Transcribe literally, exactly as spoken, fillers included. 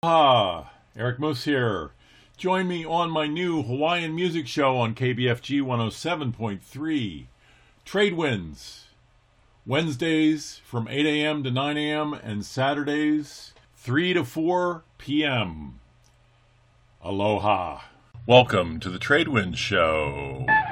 Aloha! Eric Moose here. Join me on my new Hawaiian music show on K B F G one oh seven point three. Trade Winds. Wednesdays from eight a.m. to nine a.m. and Saturdays three to four p.m. Aloha. Welcome to the Trade Winds Show.